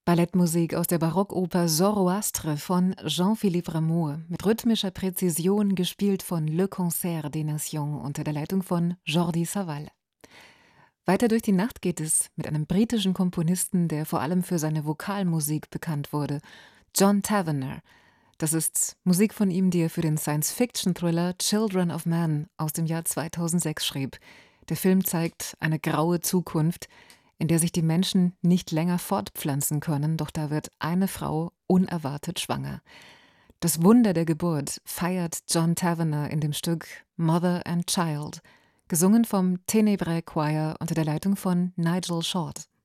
Ballettmusik aus der Barockoper Zoroastre von Jean-Philippe Rameau, mit rhythmischer Präzision gespielt von Le Concert des Nations unter der Leitung von Jordi Savall. Weiter durch die Nacht geht es mit einem britischen Komponisten, der vor allem für seine Vokalmusik bekannt wurde, John Tavener. Das ist Musik von ihm, die er für den Science-Fiction-Thriller Children of Men aus dem Jahr 2006 schrieb. Der Film zeigt eine graue Zukunft, in der sich die Menschen nicht länger fortpflanzen können, doch da wird eine Frau unerwartet schwanger. Das Wunder der Geburt feiert John Tavener in dem Stück Mother and Child, gesungen vom Tenebrae Choir unter der Leitung von Nigel Short.